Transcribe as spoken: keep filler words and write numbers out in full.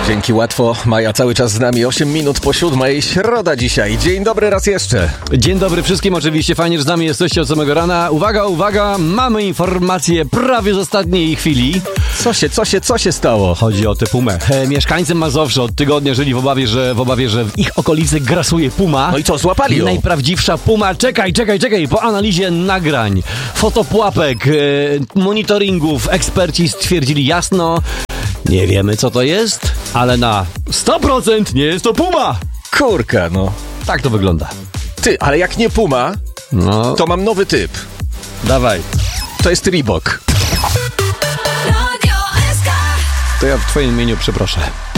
Dzięki, łatwo. Maja cały czas z nami, osiem minut po siódmej, środa dzisiaj. Dzień dobry raz jeszcze. Dzień dobry wszystkim, oczywiście fajnie, że z nami jesteście od samego rana. Uwaga, uwaga, mamy informację prawie z ostatniej chwili. Co się, co się, co się stało? Chodzi o tę pumę. E, mieszkańcy Mazowsza od tygodnia żyli w obawie, że w obawie, że w ich okolicy grasuje puma. No i co, złapali ją? Najprawdziwsza puma. Czekaj, czekaj, czekaj. Po analizie nagrań, fotopułapek, e, monitoringów eksperci stwierdzili jasno, nie wiemy co to jest, ale na sto procent nie jest to puma. Kurka, no. Tak to wygląda. Ty, ale jak nie puma, No, to mam nowy typ. dawaj. To jest Reebok. To ja w twoim imieniu przeproszę.